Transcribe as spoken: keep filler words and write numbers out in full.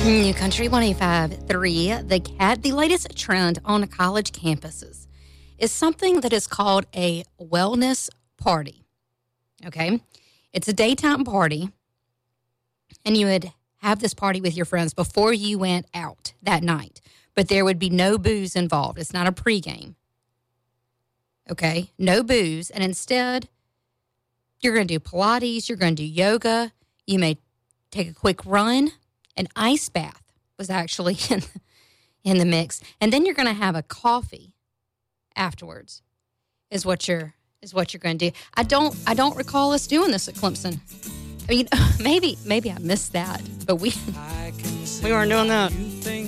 New Country one eighty-five point three, the cat, the latest trend on college campuses is something that is called a wellness party. Okay? It's a daytime party, and you would have this party with your friends before you went out that night, but there would be no booze involved. It's not a pregame. Okay? No booze, and instead, you're going to do Pilates, you're going to do yoga, you may take a quick run. An ice bath was actually in, in the mix. And then you're going to have a coffee afterwards is what you're is what you're going to do. I don't I don't recall us doing this at Clemson. I mean, maybe maybe I missed that, but we we weren't doing that.